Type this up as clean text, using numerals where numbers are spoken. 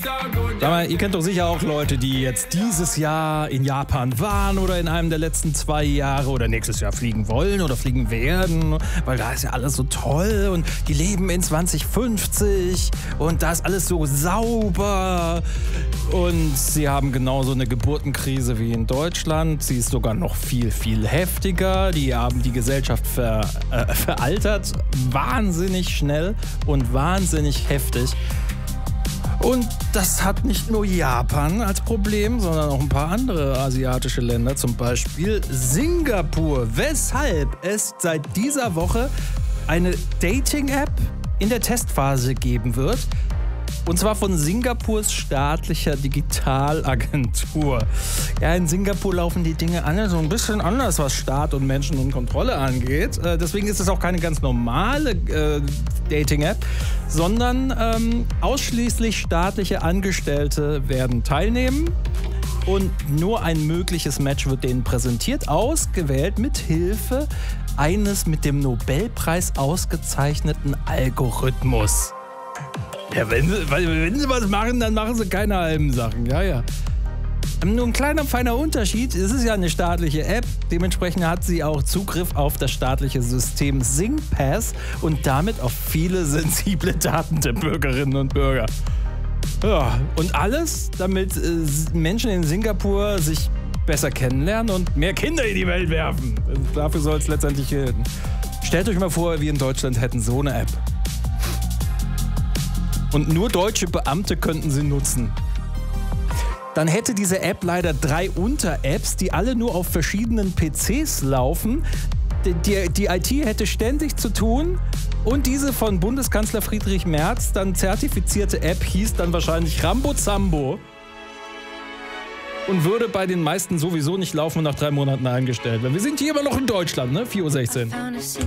Sag mal, ihr kennt doch sicher auch Leute, die jetzt dieses Jahr in Japan waren oder in einem der letzten 2 Jahre oder nächstes Jahr fliegen wollen oder fliegen werden, weil da ist ja alles so toll und die leben in 2050 und da ist alles so sauber und sie haben genauso eine Geburtenkrise wie in Deutschland. Sie ist sogar noch viel, viel heftiger. Die haben die Gesellschaft veraltert wahnsinnig schnell und wahnsinnig heftig. Und das hat nicht nur Japan als Problem, sondern auch ein paar andere asiatische Länder, zum Beispiel Singapur. Weshalb es seit dieser Woche eine Dating-App in der Testphase geben wird. Und zwar von Singapurs staatlicher Digitalagentur. Ja, in Singapur laufen die Dinge alle so ein bisschen anders, was Staat und Menschen und Kontrolle angeht. Deswegen ist es auch keine ganz normale Dating-App, sondern ausschließlich staatliche Angestellte werden teilnehmen. Und nur ein mögliches Match wird denen präsentiert, ausgewählt mit Hilfe eines mit dem Nobelpreis ausgezeichneten Algorithmus. Ja, wenn sie was machen, dann machen sie keine halben Sachen. Ja. Nur ein kleiner, feiner Unterschied. Es ist ja eine staatliche App. Dementsprechend hat sie auch Zugriff auf das staatliche System SingPass und damit auf viele sensible Daten der Bürgerinnen und Bürger. Ja, und alles, damit Menschen in Singapur sich besser kennenlernen und mehr Kinder in die Welt werfen. Dafür soll es letztendlich gelten. Stellt euch mal vor, wir in Deutschland hätten so eine App. Und nur deutsche Beamte könnten sie nutzen. Dann hätte diese App leider 3 Unter-Apps, die alle nur auf verschiedenen PCs laufen. Die IT hätte ständig zu tun und diese von Bundeskanzler Friedrich Merz dann zertifizierte App hieß dann wahrscheinlich Rambo-Zambo und würde bei den meisten sowieso nicht laufen und nach 3 Monaten eingestellt werden. Wir sind hier immer noch in Deutschland, ne? 4:16 Uhr.